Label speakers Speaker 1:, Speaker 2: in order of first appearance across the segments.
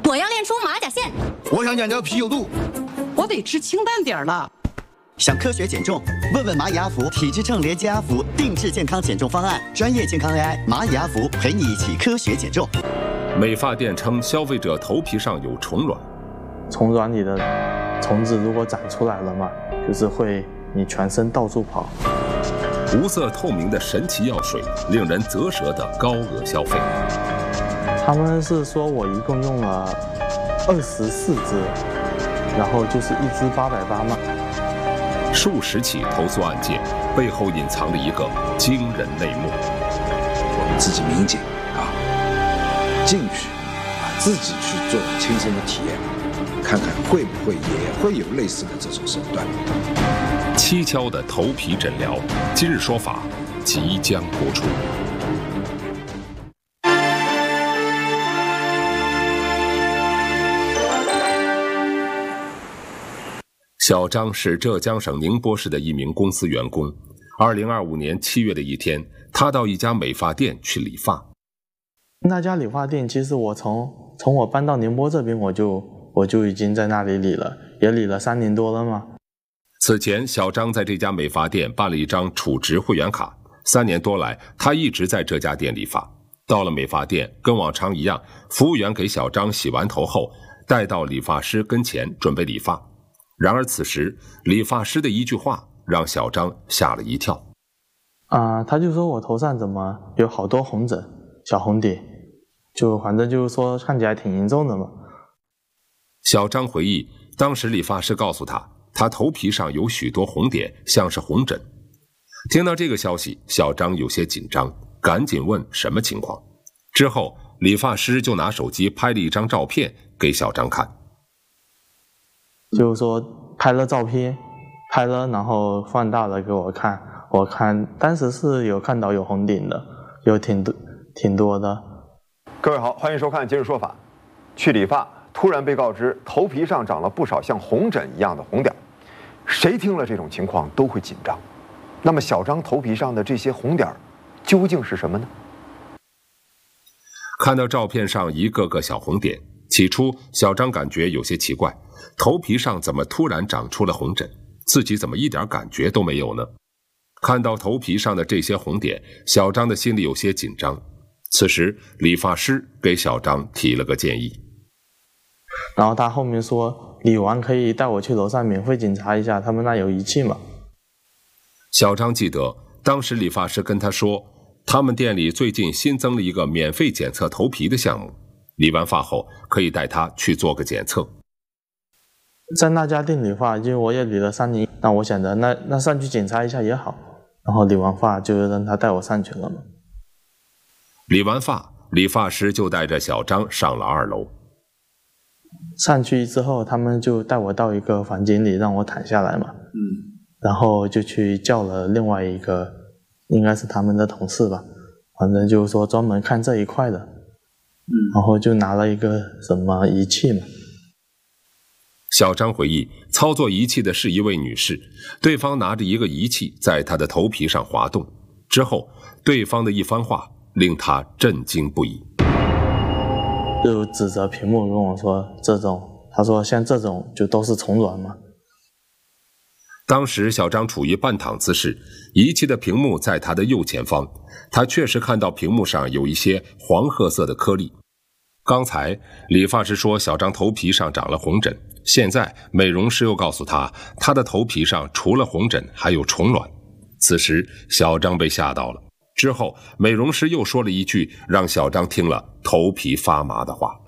Speaker 1: 我要练出马甲线。
Speaker 2: 我想讲究啤酒肚。
Speaker 3: 我得吃清淡点了。
Speaker 4: 想科学减重？问问蚂蚁阿福体脂秤连接阿福定制健康减重方案，专业健康 AI 蚂蚁阿福陪你一起科学减重。
Speaker 5: 美发店称消费者头皮上有虫卵，
Speaker 6: 虫卵里的虫子如果长出来了嘛，就是会你全身到处跑。
Speaker 5: 无色透明的神奇药水，令人啧舌的高额消费。
Speaker 6: 他们是说我一共用了24支，然后就是一支880嘛。
Speaker 5: 数十起投诉案件背后隐藏着一个惊人内幕。
Speaker 7: 我们自己民警进去自己去做亲身的体验，看看会不会也会有类似的这种手段。
Speaker 5: 蹊跷的头皮诊疗，今日说法即将播出。小张是浙江省宁波市的一名公司员工。2025年7月的一天，他到一家美发店去理发。
Speaker 6: 那家理发店其实我从我搬到宁波这边，我就已经在那里理了，也理了3年多了嘛。
Speaker 5: 此前，小张在这家美发店办了一张储值会员卡，3年多来，他一直在这家店理发。到了美发店，跟往常一样，服务员给小张洗完头后，带到理发师跟前准备理发。然而此时，理发师的一句话让小张吓了一跳。
Speaker 6: 他就说我头上怎么有好多红疹、小红点，就反正就是说看起来挺严重的嘛。
Speaker 5: 小张回忆，当时理发师告诉他，他头皮上有许多红点，像是红疹。听到这个消息，小张有些紧张，赶紧问什么情况。之后，理发师就拿手机拍了一张照片给小张看。
Speaker 6: 就是说拍了照片，拍了然后放大了给我看，我看当时是有看到有红点的，有挺多的。
Speaker 8: 各位好，欢迎收看《今日说法》。去理发，突然被告知头皮上长了不少像红疹一样的红点，谁听了这种情况都会紧张。那么小张头皮上的这些红点究竟是什么呢？
Speaker 5: 看到照片上一个个小红点，起初小张感觉有些奇怪，头皮上怎么突然长出了红疹，自己怎么一点感觉都没有呢？看到头皮上的这些红点，小张的心里有些紧张。此时理发师给小张提了个建议，
Speaker 6: 然后他后面说理完可以带我去楼上免费检查一下，他们那有仪器嘛。
Speaker 5: 小张记得当时理发师跟他说，他们店里最近新增了一个免费检测头皮的项目，理完发后可以带他去做个检测。
Speaker 6: 在那家店理发，因为我也理了3年，那我想着那上去检查一下也好，然后理完发就让他带我上去了嘛。
Speaker 5: 理完发，理发师就带着小张上了2楼。
Speaker 6: 上去之后，他们就带我到一个房间里让我躺下来嘛。然后就去叫了另外一个，应该是他们的同事吧，反正就是说专门看这一块的。然后就拿了一个什么仪器嘛。
Speaker 5: 小张回忆，操作仪器的是一位女士，对方拿着一个仪器在她的头皮上滑动。之后，对方的一番话令他震惊不已，
Speaker 6: 就指着屏幕跟我说他说像这种就都是虫卵嘛。
Speaker 5: 当时小张处于半躺姿势，仪器的屏幕在他的右前方，他确实看到屏幕上有一些黄褐色的颗粒。刚才理发师说小张头皮上长了红疹，现在美容师又告诉他，他的头皮上除了红疹还有虫卵。此时小张被吓到了，之后美容师又说了一句让小张听了头皮发麻的话。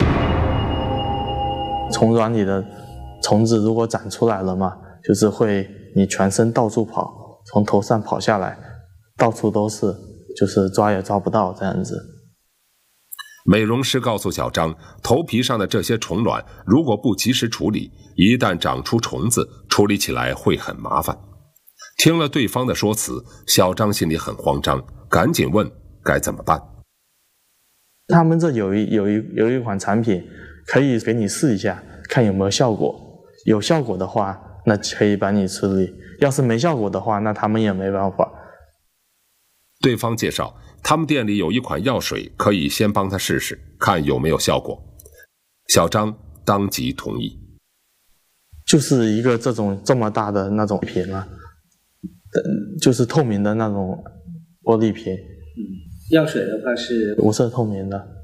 Speaker 6: 虫卵里的虫子如果长出来了嘛，就是会你全身到处跑，从头上跑下来，到处都是，就是抓也抓不到这样子。
Speaker 5: 美容师告诉小张，头皮上的这些虫卵如果不及时处理，一旦长出虫子，处理起来会很麻烦。听了对方的说辞，小张心里很慌张，赶紧问该怎么办。
Speaker 6: 他们这有一款产品可以给你试一下，看有没有效果，有效果的话那可以帮你处理，要是没效果的话那他们也没办法。
Speaker 5: 对方介绍他们店里有一款药水，可以先帮他试试看有没有效果。 小张当即同意。
Speaker 6: 就是一个这么大的那种瓶啊，就是透明的那种玻璃瓶。
Speaker 1: 药水的话是
Speaker 6: 无色透明的。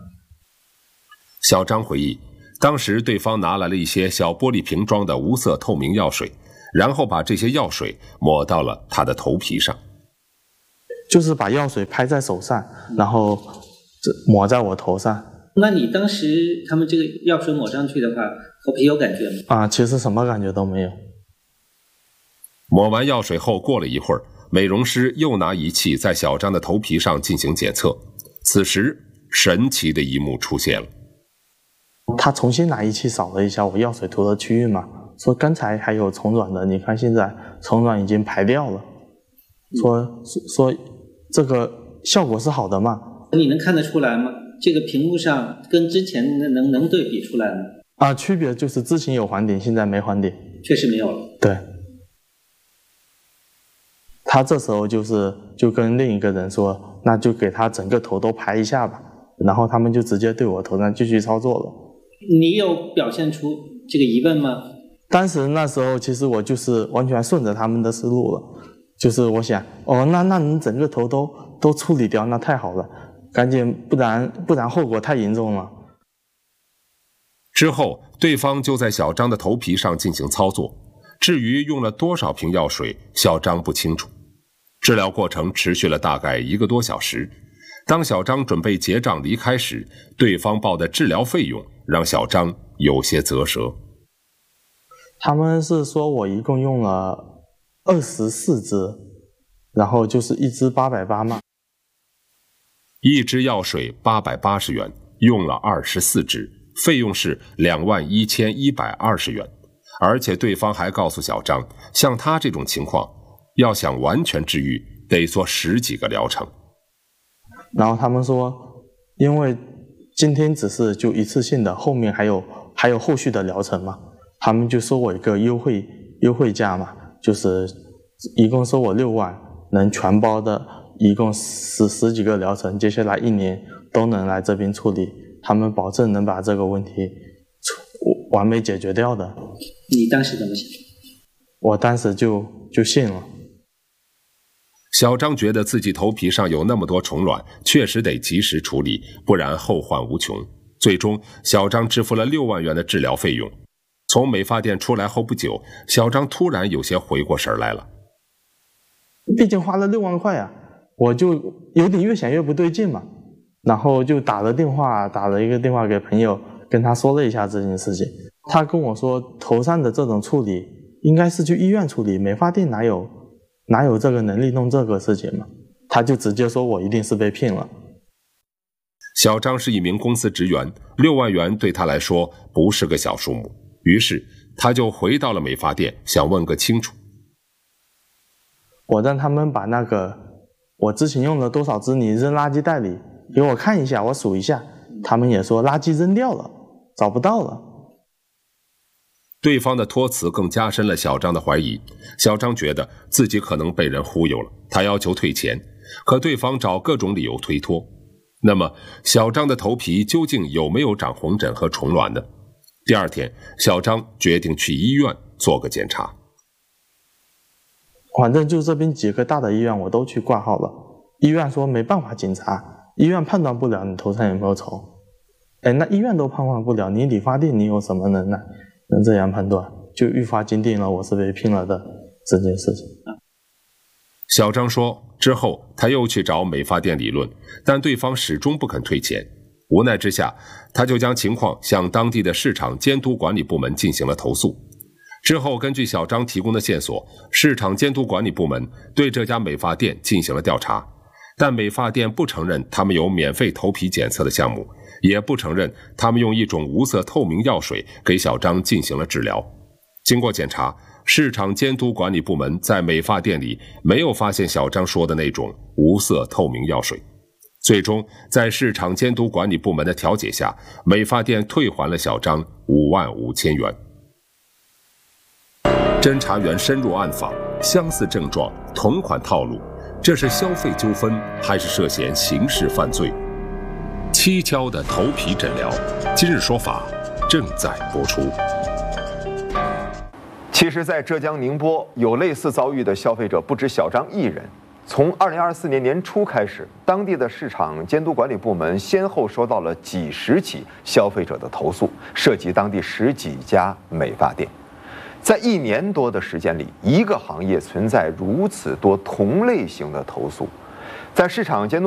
Speaker 5: 小张回忆，当时对方拿来了一些小玻璃瓶装的无色透明药水，然后把这些药水抹到了他的头皮上。
Speaker 6: 就是把药水拍在手上，然后抹在我头上。
Speaker 1: 那你当时他们这个药水抹上去的话，头皮有感觉吗？
Speaker 6: 其实什么感觉都没有。
Speaker 5: 抹完药水后，过了一会儿，美容师又拿仪器在小张的头皮上进行检测。此时，神奇的一幕出现了。
Speaker 6: 他重新拿仪器扫了一下我药水涂的区域嘛，说刚才还有虫卵的，你看现在虫卵已经排掉了。说这个效果是好的嘛？
Speaker 1: 你能看得出来吗？这个屏幕上跟之前能对比出来吗？
Speaker 6: 区别就是之前有黄点，现在没黄点。
Speaker 1: 确实没有了。
Speaker 6: 对。他这时候就跟另一个人说，那就给他整个头都拍一下吧。然后他们就直接对我头上继续操作了。
Speaker 1: 你有表现出这个疑问吗？
Speaker 6: 当时那时候其实我就是完全顺着他们的思路了，就是我想，那你整个头都处理掉，那太好了，赶紧，不然后果太严重了。
Speaker 5: 之后，对方就在小张的头皮上进行操作，至于用了多少瓶药水，小张不清楚。治疗过程持续了大概1个多小时。当小张准备结账离开时，对方报的治疗费用让小张有些啧舌。
Speaker 6: 他们是说我一共用了24支，然后就是一支880嘛。
Speaker 5: 一支药水880元，用了24支，费用是21120元。而且对方还告诉小张，像他这种情况，要想完全治愈，得做10几个疗程。
Speaker 6: 然后他们说，因为今天只是就一次性的，后面还有后续的疗程嘛，他们就收我一个优惠价嘛，就是一共收我6万，能全包的，一共十几个疗程，接下来1年都能来这边处理，他们保证能把这个问题完美解决掉的。
Speaker 1: 你当时怎么想？
Speaker 6: 我当时就信了。
Speaker 5: 小张觉得自己头皮上有那么多虫卵，确实得及时处理，不然后患无穷。最终，小张支付了6万元的治疗费用。从美发店出来后不久，小张突然有些回过神来了。
Speaker 6: 毕竟花了6万块啊，我就有点越想越不对劲嘛。然后就打了一个电话给朋友，跟他说了一下这件事情。他跟我说，头上的这种处理应该是去医院处理，美发店哪有这个能力弄这个事情嘛？他就直接说我一定是被骗了。
Speaker 5: 小张是一名公司职员，6万元对他来说不是个小数目，于是他就回到了美发店，想问个清楚。
Speaker 6: 我让他们把那个我之前用了多少支你扔垃圾袋里给我看一下，我数一下。他们也说垃圾扔掉了，找不到了。
Speaker 5: 对方的托词更加深了小张的怀疑。小张觉得自己可能被人忽悠了，他要求退钱，可对方找各种理由推脱。那么小张的头皮究竟有没有长红疹和虫卵呢？第2天，小张决定去医院做个检查。
Speaker 6: 反正就这边几个大的医院我都去挂号了，医院说没办法检查，医院判断不了你头上有没有虫。那医院都判断不了，你理发店你有什么能耐能这样判断？就愈发坚定了我是被骗了的这件事情。
Speaker 5: 小张说，之后他又去找美发店理论，但对方始终不肯退钱。无奈之下，他就将情况向当地的市场监督管理部门进行了投诉。之后根据小张提供的线索，市场监督管理部门对这家美发店进行了调查，但美发店不承认他们有免费头皮检测的项目，也不承认他们用一种无色透明药水给小张进行了治疗。经过检查，市场监督管理部门在美发店里没有发现小张说的那种无色透明药水。最终在市场监督管理部门的调解下，美发店退还了小张55000元。侦查员深入暗访，相似症状，同款套路，这是消费纠纷还是涉嫌刑事犯罪？蹊跷的头皮诊疗，今日说法正在播出。
Speaker 8: 其实，在浙江宁波有类似遭遇的消费者不止小张一人。从2024年年初开始，当地的市场监督管理部门先后收到了几十起消费者的投诉，涉及当地10几家美发店。在1年多的时间里，一个行业存在如此多同类型的投诉，在市场监督